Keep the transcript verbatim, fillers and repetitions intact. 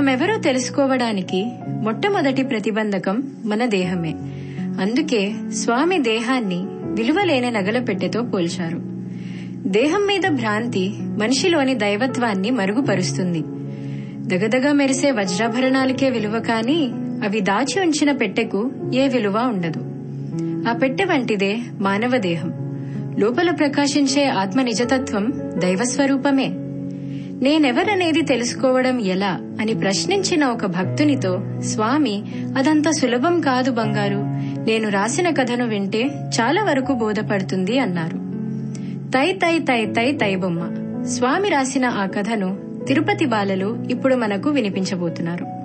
మనమెవరో తెలుసుకోవడానికి మొట్టమొదటి ప్రతిబంధకం మన దేహమే. అందుకే స్వామి దేహాన్ని విలువలేని నగల పెట్టెతో పోల్చారు. దేహం మీద భ్రాంతి మనిషిలోని దైవత్వాన్ని మరుగుపరుస్తుంది. దగదగ మెరిసే వజ్రాభరణాలకే విలువ కాని అవి దాచి ఉంచిన పెట్టెకు ఏ విలువ ఉండదు. ఆ పెట్టె వంటిదే మానవ దేహం. లోపల ప్రకాశించే ఆత్మ నిజతత్వం దైవస్వరూపమే. నేనెవరనేది తెలుసుకోవడం ఎలా అని ప్రశ్నించిన ఒక భక్తునితో స్వామి, అదంత సులభం కాదు బంగారు, నేను రాసిన కథను వింటే చాలా వరకు బోధపడుతుంది అన్నారు. తై తై తై తై తై బొమ్మ. స్వామి రాసిన ఆ కథను తిరుపతి బాలలు ఇప్పుడు మనకు వినిపించబోతున్నారు.